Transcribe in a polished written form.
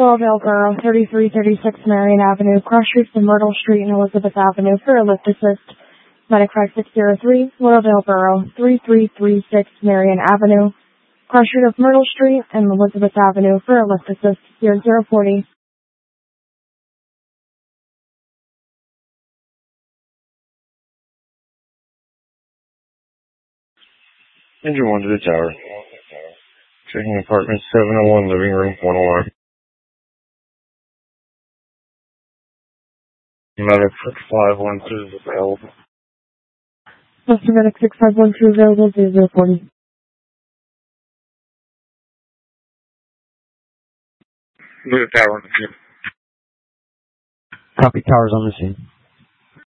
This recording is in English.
Willowdale Borough, 3336 Marion Avenue, cross streets to Myrtle Street and Elizabeth Avenue for a lift assist. Medic 5603, Willowdale Borough, 3336 Marion Avenue, cross street of Myrtle Street and Elizabeth Avenue for a lift assist. 0040. Engine 1 to the tower. Checking apartment 701, living room, 1 alarm. Medic 6512 is available. Mr. Medic 6512 available, 0040. Move the tower on the scene. Copy, towers on the scene.